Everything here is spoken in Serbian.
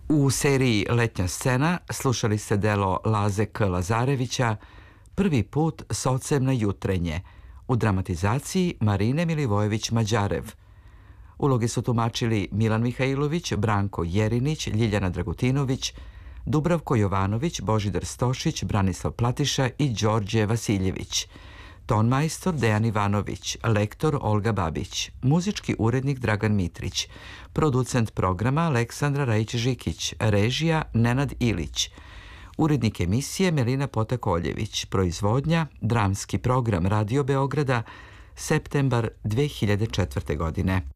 U seriji Letnja scena slušali ste delo Laze K. Lazarevića Prvi put s ocem na jutrenje u dramatizaciji Marine Milivojević-Mađarev. Uloge su tumačili Milan Mihajlović, Branko Jerinić, Ljiljana Dragutinović, Dubravko Jovanović, Božidar Stošić, Branislav Platiša i Đorđe Vasiljević. Tonmajstor Dejan Ivanović, lektor Olga Babić, muzički urednik Dragan Mitrić, producent programa Aleksandra Rajić-Žikić, režija Nenad Ilić, urednik emisije Melina Potakoljević, proizvodnja Dramski program Radio Beograda, septembar 2004. godine.